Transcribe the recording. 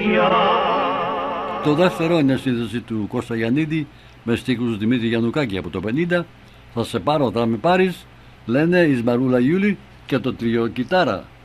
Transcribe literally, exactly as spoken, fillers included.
Το δεύτερο είναι σύνδεση του Κώστα Γιαννίδη με στίχους του Δημήτρη Γιαννουκάκη από το πενήντα. Θα σε πάρω, θα με πάρεις, λένε η Μαρούλα Γιούλη και το τριό κιτάρα.